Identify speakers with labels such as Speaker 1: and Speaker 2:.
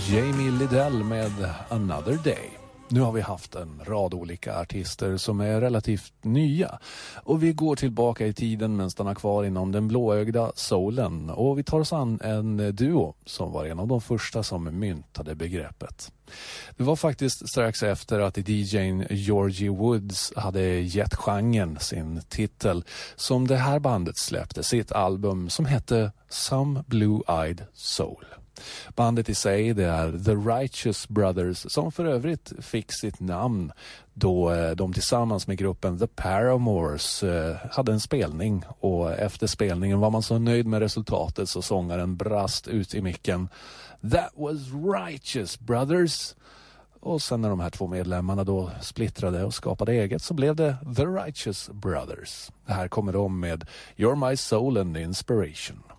Speaker 1: Jamie Lidell med Another Day. Nu har vi haft en rad olika artister som är relativt nya. Och vi går tillbaka i tiden men stannar kvar inom den blåögda soulen. Och vi tar oss an en duo som var en av de första som myntade begreppet. Det var faktiskt strax efter att DJ:n Georgie Woods hade gett genren sin titel som det här bandet släppte sitt album som hette Some Blue-Eyed Soul. Bandet i sig det är The Righteous Brothers som för övrigt fick sitt namn då de tillsammans med gruppen The Paramours hade en spelning och efter spelningen var man så nöjd med resultatet så sångaren brast ut i micken That was Righteous Brothers. Och sen när de här två medlemmarna då splittrade och skapade eget så blev det The Righteous Brothers. Det här kommer de med You're My Soul and Inspiration.